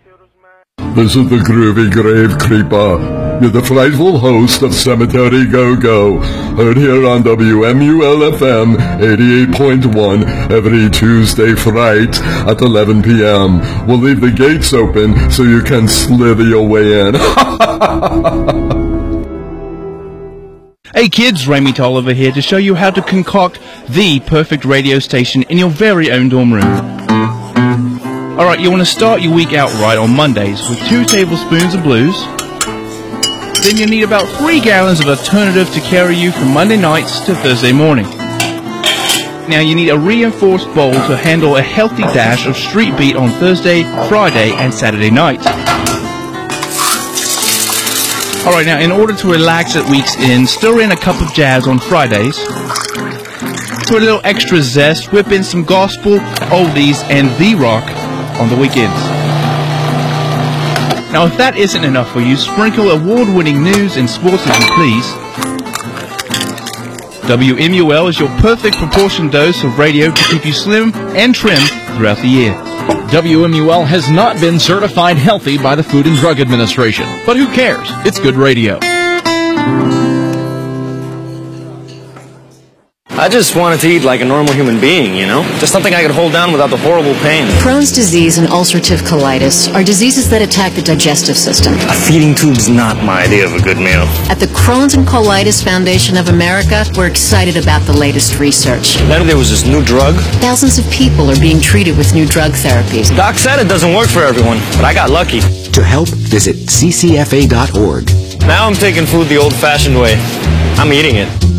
This is the Groovy Grave Creeper. You're the frightful host of Cemetery Go-Go, heard here on WMUL-FM 88.1 every Tuesday fright at 11 p.m. We'll leave the gates open so you can slither your way in. Hey kids, Raimi Tolliver here to show you how to concoct the perfect radio station in your very own dorm room. Alright, you want to start your week out right on Mondays with 2 tablespoons of blues. Then you need about 3 gallons of alternative to carry you from Monday nights to Thursday morning. Now you need a reinforced bowl to handle a healthy dash of street beat on Thursday, Friday and Saturday night. Alright, now in order to relax at week's end, stir in a cup of jazz on Fridays. For a little extra zest, whip in some gospel, oldies and the rock on the weekends. Now if that isn't enough for you, sprinkle award-winning news and sports if you please. WMUL is your perfect proportion dose of radio to keep you slim and trim throughout the year. WMUL has not been certified healthy by the Food and Drug Administration, but who cares? It's good radio. I just wanted to eat like a normal human being, you know? Just something I could hold down without the horrible pain. Crohn's disease and ulcerative colitis are diseases that attack the digestive system. A feeding tube's not my idea of a good meal. At the Crohn's and Colitis Foundation of America, we're excited about the latest research. Then there was this new drug. Thousands of people are being treated with new drug therapies. Doc said it doesn't work for everyone, but I got lucky. To help, visit ccfa.org. Now I'm taking food the old-fashioned way. I'm eating it.